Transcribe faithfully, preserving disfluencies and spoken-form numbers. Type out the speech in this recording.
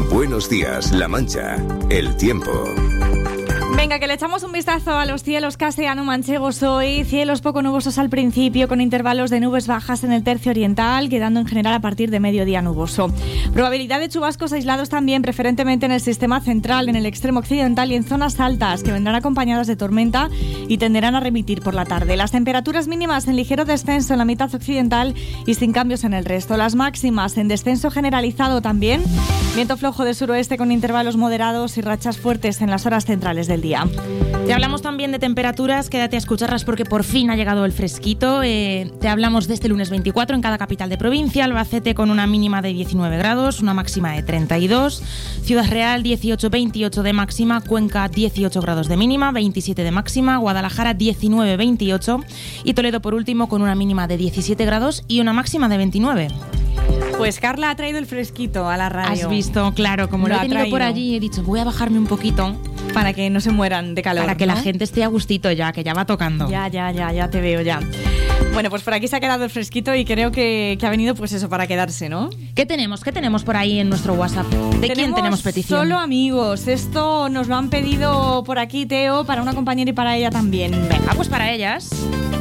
Buenos días, La Mancha. El tiempo. Venga, que le echamos un vistazo a los cielos castellano-manchegos hoy. Cielos poco nubosos al principio, con intervalos de nubes bajas en el tercio oriental, quedando en general a partir de mediodía nuboso. Probabilidad de chubascos aislados también, preferentemente en el sistema central, en el extremo occidental y en zonas altas, que vendrán acompañadas de tormenta y tenderán a remitir por la tarde. Las temperaturas mínimas en ligero descenso en la mitad occidental y sin cambios en el resto. Las máximas en descenso generalizado también. Viento flojo de suroeste con intervalos moderados y rachas fuertes en las horas centrales del día. Te hablamos también de temperaturas, quédate a escucharlas porque por fin ha llegado el fresquito. Eh, te hablamos de este lunes veinticuatro en cada capital de provincia. Albacete con una mínima de diecinueve grados, una máxima de treinta y dos. Ciudad Real dieciocho veintiocho de máxima, Cuenca dieciocho grados de mínima, veintisiete de máxima, Guadalajara diecinueve veintiocho y Toledo por último con una mínima de diecisiete grados y una máxima de veintinueve. Pues Carla ha traído el fresquito a la radio. Has visto, claro, como lo, lo he tenido por allí, he dicho, voy a bajarme un poquito. Para que no se mueran de calor. Para que ¿no? la gente esté a gustito ya, que ya va tocando. Ya, ya, ya, ya te veo ya. Bueno, pues por aquí se ha quedado el fresquito y creo que, que ha venido pues eso, para quedarse, ¿no? ¿Qué tenemos? ¿Qué tenemos por ahí en nuestro WhatsApp? ¿De tenemos quién tenemos petición? Solo amigos. Esto nos lo han pedido por aquí, Teo, para una compañera y para ella también. Venga, pues para ellas.